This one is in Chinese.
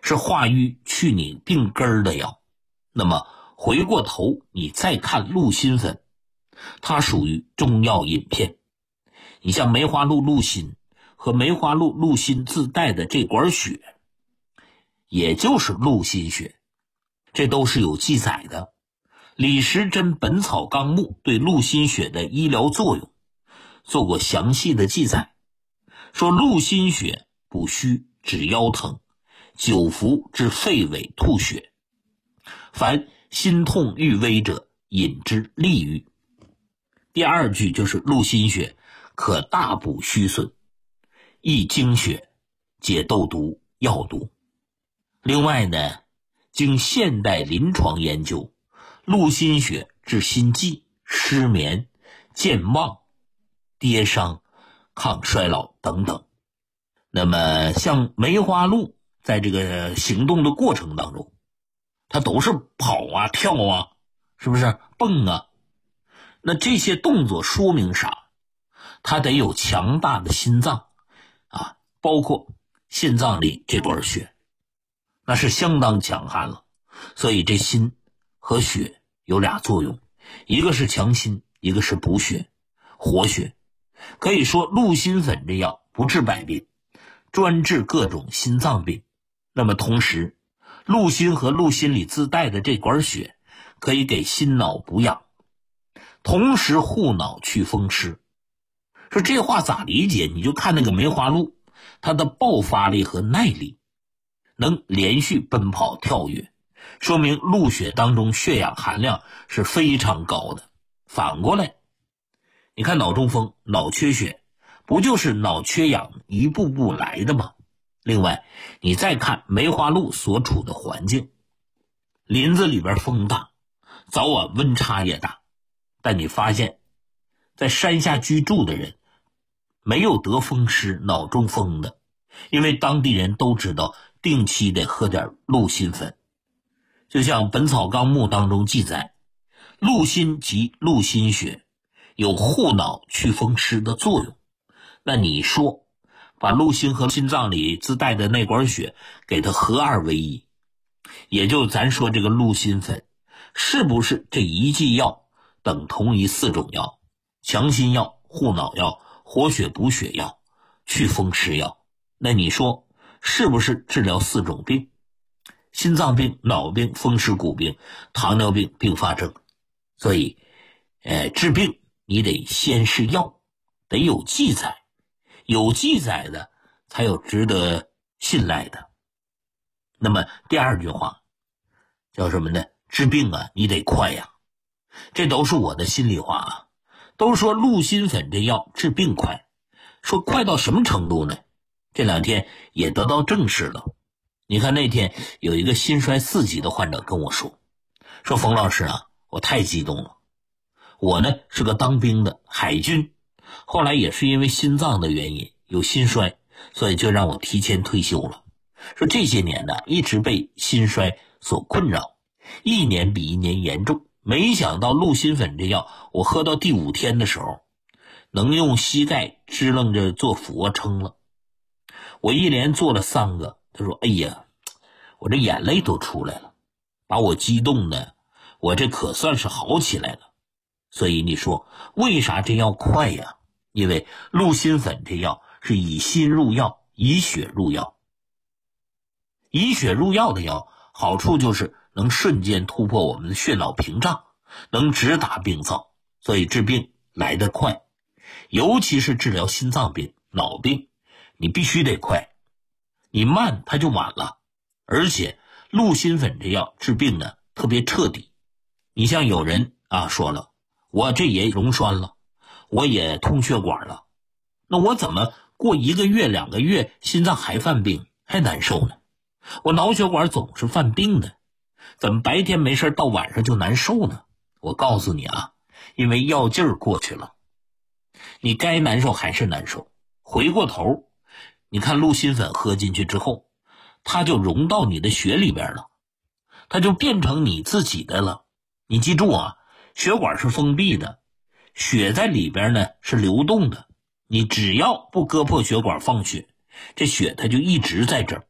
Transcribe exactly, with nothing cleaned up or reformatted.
是化瘀去你病根儿的药。那么回过头你再看鹿心粉，它属于中药饮片。你像梅花鹿鹿心和梅花鹿鹿心自带的这管血，也就是鹿心血，这都是有记载的。李时珍《本草纲目》对鹿心血的医疗作用做过详细的记载，说鹿心血补虚止腰疼，久服治肺痿吐血，凡心痛欲危者饮之利于。第二句就是鹿心血可大补虚损，益精血，解痘毒药毒。另外呢，经现代临床研究，鹿心血治心悸、失眠、健忘、跌伤、抗衰老等等。那么像梅花鹿在这个行动的过程当中，它都是跑啊跳啊，是不是蹦啊？那这些动作说明啥？它得有强大的心脏啊，包括心脏里这管血，那是相当强悍了。所以这心和血有俩作用，一个是强心，一个是补血活血。可以说鹿心粉这药不治百病，专治各种心脏病。那么同时鹿心和鹿心里自带的这管血可以给心脑补养，同时护脑去风湿。说这话咋理解？你就看那个梅花鹿，它的爆发力和耐力，能连续奔跑跳跃，说明鹿血当中血氧含量是非常高的。反过来，你看脑中风、脑缺血，不就是脑缺氧一步步来的吗？另外，你再看梅花鹿所处的环境，林子里边风大，早晚温差也大，但你发现在山下居住的人没有得风湿、脑中风的，因为当地人都知道定期得喝点鹿心粉。就像《本草纲目》当中记载，鹿心及鹿心血有护脑去风湿的作用。那你说把鹿心和心脏里自带的那管血给它合二为一，也就咱说这个鹿心粉是不是这一剂药等同于四种药？强心药、护脑药、活血补血药、去风湿药。那你说是不是治疗四种病？心脏病、脑病、风湿骨病、糖尿病并发症。所以呃，治病你得先是药，得有记载，有记载的才有值得信赖的。那么第二句话叫什么呢？治病啊你得快呀。这都是我的心里话啊。都说鹿心粉这药治病快，说快到什么程度呢？这两天也得到证实了。你看那天有一个心衰四级的患者跟我说，说冯老师啊，我太激动了。我呢是个当兵的海军，后来也是因为心脏的原因有心衰，所以就让我提前退休了。说这些年呢一直被心衰所困扰，一年比一年严重。没想到鹿心粉这药我喝到第五天的时候，能用膝盖支棱着做俯卧撑了。我一连做了三个，他说哎呀，我这眼泪都出来了，把我激动的，我这可算是好起来了。所以你说为啥这药快呀？因为鹿心粉这药是以心入药，以血入药。以血入药的药好处就是能瞬间突破我们的血脑屏障，能直达病灶，所以治病来得快。尤其是治疗心脏病、脑病，你必须得快，你慢它就晚了。而且鹿心粉这药治病呢特别彻底。你像有人啊说了，我这也溶栓了，我也通血管了，那我怎么过一个月两个月心脏还犯病还难受呢？我脑血管总是犯病的，怎么白天没事到晚上就难受呢？我告诉你啊，因为药劲儿过去了，你该难受还是难受。回过头你看鹿心粉喝进去之后，它就融到你的血里边了，它就变成你自己的了。你记住啊，血管是封闭的，血在里边呢是流动的，你只要不割破血管放血，这血它就一直在这儿。